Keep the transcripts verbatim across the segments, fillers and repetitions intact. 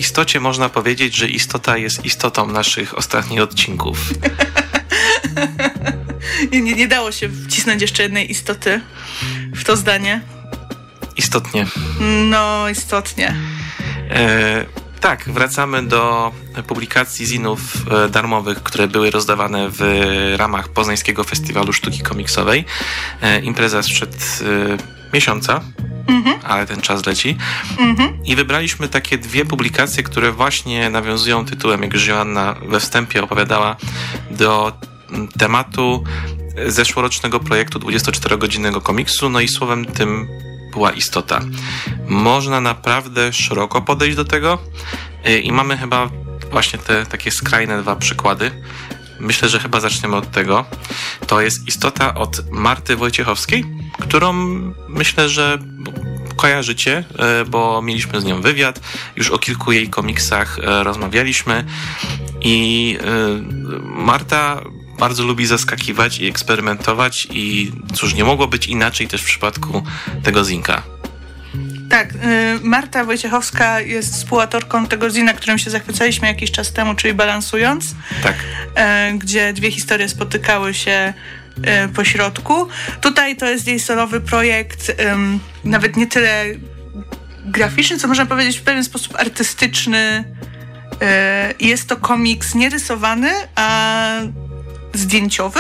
istocie można powiedzieć, że istota jest istotą naszych ostatnich odcinków. nie, nie dało się wcisnąć jeszcze jednej istoty w to zdanie. Istotnie. No, istotnie. E, tak, wracamy do publikacji zinów e, darmowych, które były rozdawane w ramach Poznańskiego Festiwalu Sztuki Komiksowej. E, impreza sprzed e, miesiąca, mhm. ale ten czas leci. Mhm. I wybraliśmy takie dwie publikacje, które właśnie nawiązują tytułem, jak już Joanna we wstępie opowiadała, do tematu zeszłorocznego projektu dwudziestoczterogodzinnego komiksu, no i słowem tym była istota. Można naprawdę szeroko podejść do tego i mamy chyba właśnie te takie skrajne dwa przykłady. Myślę, że chyba zaczniemy od tego. To jest istota od Marty Wojciechowskiej, którą myślę, że kojarzycie, bo mieliśmy z nią wywiad, już o kilku jej komiksach rozmawialiśmy i Marta bardzo lubi zaskakiwać i eksperymentować i cóż, nie mogło być inaczej też w przypadku tego zinka. Tak, Marta Wojciechowska jest współautorką tego zina, którym się zachwycaliśmy jakiś czas temu, czyli Balansując, tak. Gdzie dwie historie spotykały się po środku. Tutaj to jest jej solowy projekt, nawet nie tyle graficzny, co można powiedzieć w pewien sposób artystyczny. Jest to komiks nie rysowany, a zdjęciowy?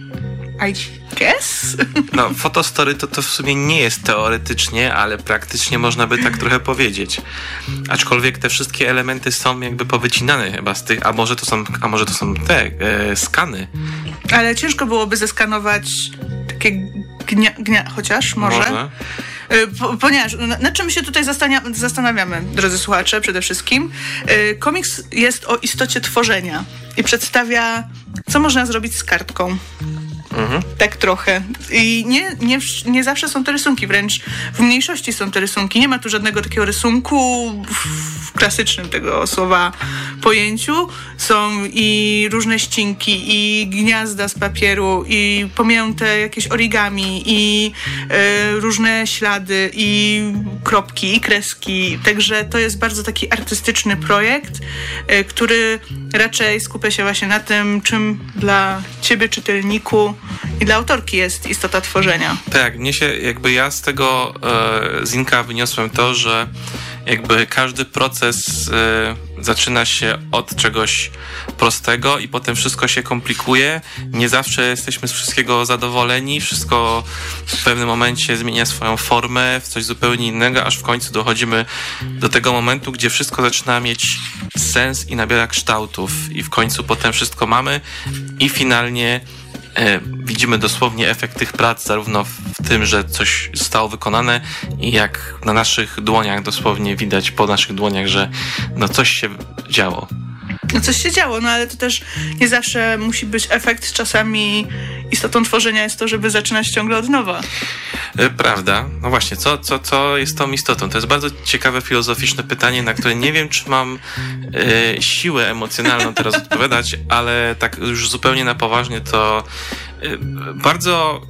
I guess? No, fotostory to, to w sumie nie jest teoretycznie, ale praktycznie można by tak trochę powiedzieć. Aczkolwiek te wszystkie elementy są jakby powycinane chyba z tych, a może to są, a może to są te e, skany. Ale ciężko byłoby zeskanować takie gnia, gnia chociaż może. może. Po, ponieważ, na, na czym się tutaj zastanawiamy, zastanawiamy, drodzy słuchacze, przede wszystkim. Komiks jest o istocie tworzenia i przedstawia, co można zrobić z kartką. Mhm. Tak trochę. I nie, nie, nie zawsze są to rysunki, wręcz w mniejszości są te rysunki. Nie ma tu żadnego takiego rysunku w klasycznym tego słowa pojęciu. Są i różne ścinki, i gniazda z papieru, i pominięte jakieś origami, i y, różne ślady, i kropki, i kreski. Także to jest bardzo taki artystyczny projekt, y, który raczej skupia się właśnie na tym, czym dla ciebie, czytelniku, i dla autorki jest istota tworzenia. Tak, mnie się jakby ja z tego e, zinka wyniosłem to, że jakby każdy proces e, zaczyna się od czegoś prostego i potem wszystko się komplikuje. Nie zawsze jesteśmy z wszystkiego zadowoleni. Wszystko w pewnym momencie zmienia swoją formę w coś zupełnie innego, aż w końcu dochodzimy do tego momentu, gdzie wszystko zaczyna mieć sens i nabiera kształtów i w końcu potem wszystko mamy i finalnie E, widzimy dosłownie efekt tych prac, zarówno w tym, że coś zostało wykonane i jak na naszych dłoniach, dosłownie widać po naszych dłoniach, że no coś się działo. No coś się działo, no ale to też nie zawsze musi być efekt. Czasami istotą tworzenia jest to, żeby zaczynać ciągle od nowa. E, prawda. No właśnie, co, co, co jest tą istotą? To jest bardzo ciekawe, filozoficzne pytanie, na które nie wiem, czy mam e, siłę emocjonalną teraz odpowiadać, ale tak już zupełnie na poważnie to e, bardzo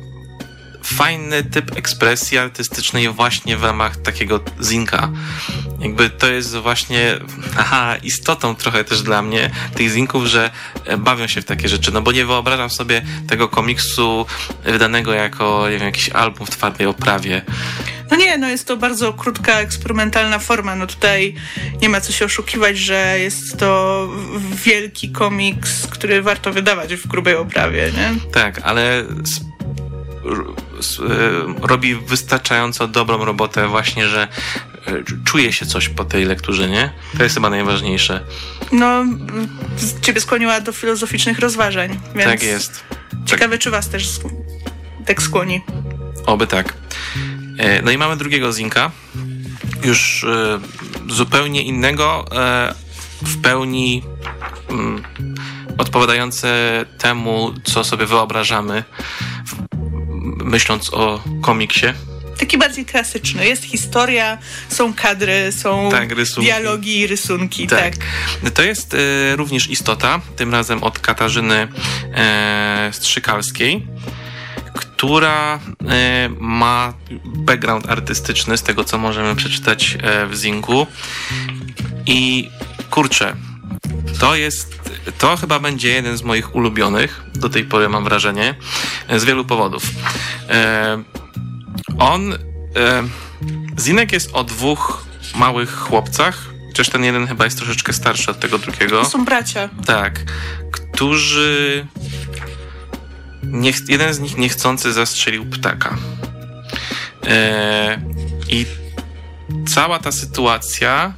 fajny typ ekspresji artystycznej właśnie w ramach takiego zinka. Jakby to jest właśnie aha, istotą trochę też dla mnie tych zinków, że bawią się w takie rzeczy, no bo nie wyobrażam sobie tego komiksu wydanego jako nie wiem, jakiś album w twardej oprawie. No nie, no jest to bardzo krótka, eksperymentalna forma. No tutaj nie ma co się oszukiwać, że jest to wielki komiks, który warto wydawać w grubej oprawie, nie? Tak, ale robi wystarczająco dobrą robotę właśnie, że czuje się coś po tej lekturze, nie? To jest chyba najważniejsze. No, ciebie skłoniła do filozoficznych rozważań, więc tak jest. Ciekawe, tak. czy was też tak skłoni. Oby tak. No i mamy drugiego zinka, już zupełnie innego, w pełni odpowiadające temu, co sobie wyobrażamy, myśląc o komiksie. Taki bardziej klasyczny. Jest historia, są kadry, są tak, rysunki. dialogi, rysunki. Tak. tak. To jest e, również istota, tym razem od Katarzyny e, Strzykalskiej, która e, ma background artystyczny, z tego co możemy przeczytać e, w zinku. I kurczę, to jest, to chyba będzie jeden z moich ulubionych, do tej pory mam wrażenie, z wielu powodów. E, on, e, Zinek jest o dwóch małych chłopcach, chociaż ten jeden chyba jest troszeczkę starszy od tego drugiego. To są bracia. Tak, którzy, nie, jeden z nich niechcący zastrzelił ptaka. E, I cała ta sytuacja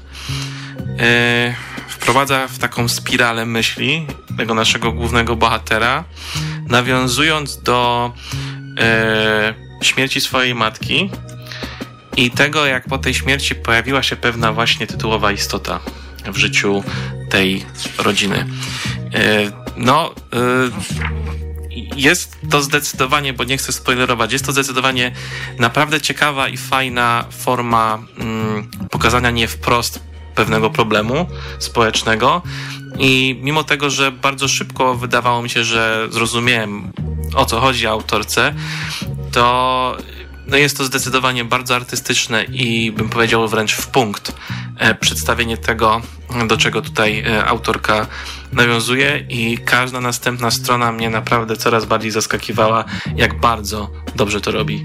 e, wprowadza w taką spiralę myśli tego naszego głównego bohatera, nawiązując do e, śmierci swojej matki i tego, jak po tej śmierci pojawiła się pewna właśnie tytułowa istota w życiu tej rodziny. E, no, e, jest to zdecydowanie, bo nie chcę spoilerować, jest to zdecydowanie naprawdę ciekawa i fajna forma mm, pokazania nie wprost pewnego problemu społecznego i mimo tego, że bardzo szybko wydawało mi się, że zrozumiałem, o co chodzi autorce, to no jest to zdecydowanie bardzo artystyczne i bym powiedział wręcz w punkt e, przedstawienie tego, do czego tutaj e, autorka nawiązuje i każda następna strona mnie naprawdę coraz bardziej zaskakiwała, jak bardzo dobrze to robi.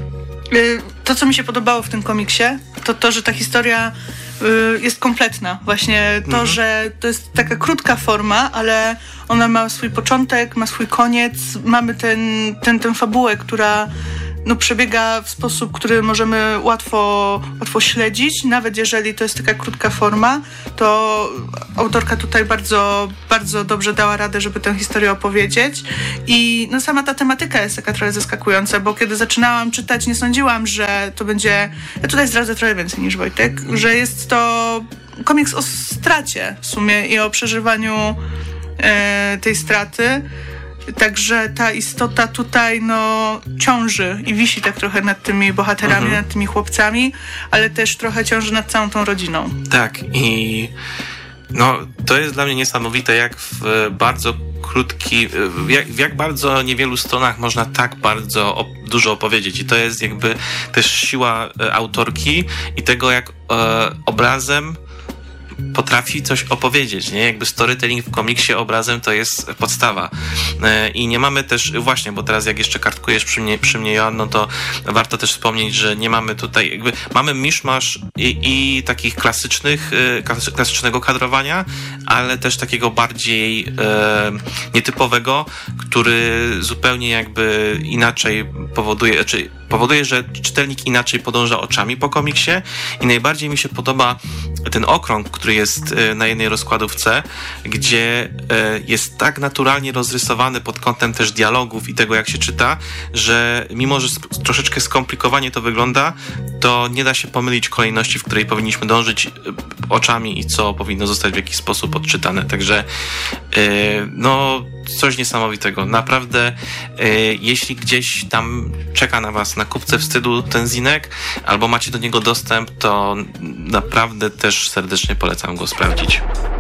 To, co mi się podobało w tym komiksie, to to, że ta historia jest kompletna. Właśnie to, mhm. że to jest taka krótka forma, ale ona ma swój początek, ma swój koniec. Mamy ten, ten, tę fabułę, która no, przebiega w sposób, który możemy łatwo, łatwo śledzić. Nawet jeżeli to jest taka krótka forma, to autorka tutaj bardzo, bardzo dobrze dała radę, żeby tę historię opowiedzieć. I no, sama ta tematyka jest taka trochę zaskakująca, bo kiedy zaczynałam czytać, nie sądziłam, że to będzie... Ja tutaj zdradzę trochę więcej niż Wojtek, że jest to komiks o stracie w sumie i o przeżywaniu e, tej straty. Także ta istota tutaj no ciąży i wisi tak trochę nad tymi bohaterami, mhm. nad tymi chłopcami, ale też trochę ciąży nad całą tą rodziną. Tak i no to jest dla mnie niesamowite, jak w bardzo krótki, w jak, w jak bardzo niewielu stronach można tak bardzo op- dużo opowiedzieć i to jest jakby też siła e, autorki i tego, jak e, obrazem potrafi coś opowiedzieć, nie? Jakby storytelling w komiksie obrazem to jest podstawa. I nie mamy też, właśnie, bo teraz jak jeszcze kartkujesz przy mnie, przy mnie Joanno, to warto też wspomnieć, że nie mamy tutaj, jakby mamy miszmasz i, i takich klasycznych, klasycznego kadrowania, ale też takiego bardziej e, nietypowego, który zupełnie jakby inaczej powoduje, znaczy powoduje, że czytelnik inaczej podąża oczami po komiksie i najbardziej mi się podoba ten okrąg, który jest na jednej rozkładówce, gdzie jest tak naturalnie rozrysowany pod kątem też dialogów i tego, jak się czyta, że mimo, że troszeczkę skomplikowanie to wygląda, to nie da się pomylić kolejności, w której powinniśmy dążyć oczami i co powinno zostać w jakiś sposób odczytane. Także no coś niesamowitego. Naprawdę jeśli gdzieś tam czeka na was na kupce wstydu ten zinek, albo macie do niego dostęp, to naprawdę też serdecznie polecam go sprawdzić.